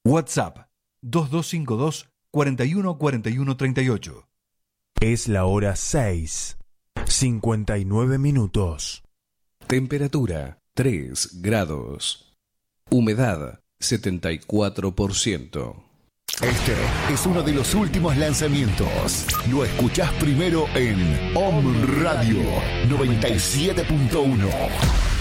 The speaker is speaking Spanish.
WhatsApp 2252 41 41 38. Es la hora 6:59. Temperatura 3 grados. Humedad 74%. Este es uno de los últimos lanzamientos. Lo escuchás primero en Om Radio 97.1.